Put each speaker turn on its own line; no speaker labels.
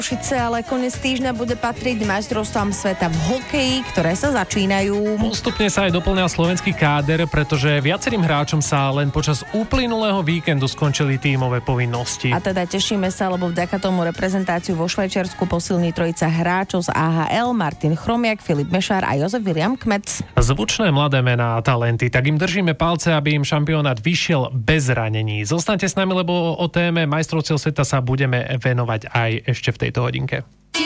Košice, ale koniec týždňa bude patriť majstrovstvám sveta v hokeji, ktoré sa začínajú.
Postupne sa aj doplňa slovenský káder, pretože viacerým hráčom sa len počas uplynulého víkendu skončili tímové povinnosti.
A teda tešíme sa, lebo vďaka tomu reprezentáciu vo Švajčiarsku posilní trojica hráčov z AHL, Martin Chromiak, Filip Mešár a Jozef William Kmec.
Zvučné mladé mená a talenty, tak im držíme palce, aby im šampionát vyšiel bez ranení. Zostaňte s nami, lebo o téme majstrovstiev sveta sa budeme venovať aj ešte v tejto hodinke.